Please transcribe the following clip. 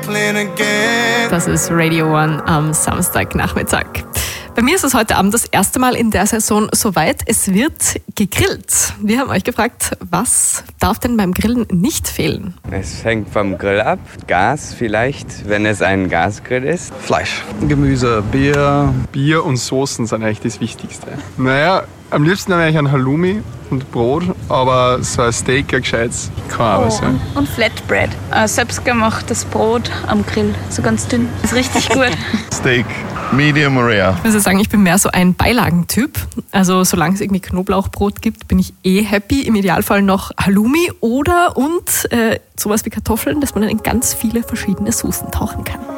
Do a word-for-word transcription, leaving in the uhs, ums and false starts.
shuffling again. Das ist Radio One am Samstagnachmittag. Bei mir ist es heute Abend das erste Mal in der Saison soweit. Es wird gegrillt. Wir haben euch gefragt, was darf denn beim Grillen nicht fehlen? Es hängt vom Grill ab. Gas vielleicht, wenn es ein Gasgrill ist. Fleisch, Gemüse, Bier. Bier und Soßen sind eigentlich das Wichtigste. Naja, am liebsten wäre ich ein Halloumi und Brot, aber so ein Steak, ein gescheites, kann auch was sein. Und Flatbread. Ein selbstgemachtes Brot am Grill, so ganz dünn. Ist richtig gut. Steak, medium rare. Ich muss ja sagen, ich bin mehr so ein Beilagentyp. Also solange es irgendwie Knoblauchbrot gibt, bin ich eh happy. Im Idealfall noch Halloumi oder und äh, sowas wie Kartoffeln, dass man dann in ganz viele verschiedene Soßen tauchen kann.